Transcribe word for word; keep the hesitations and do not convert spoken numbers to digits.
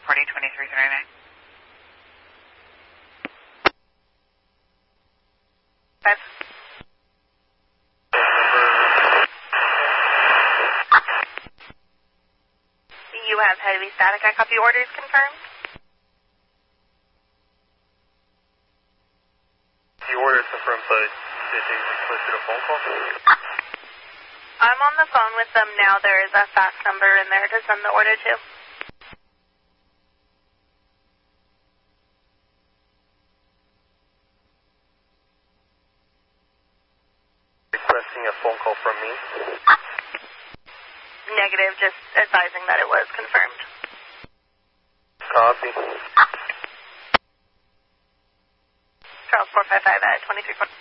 reporting twenty-three thirty-nine. Five. You have heavy static. I copy orders confirmed. The order is confirmed, but did they requested a phone call? I'm on the phone with them now. There is a fax number in there to send the order to. Requesting a phone call from me? Negative, just advising that it was confirmed. Copy. Charles four five five at twenty-three forty.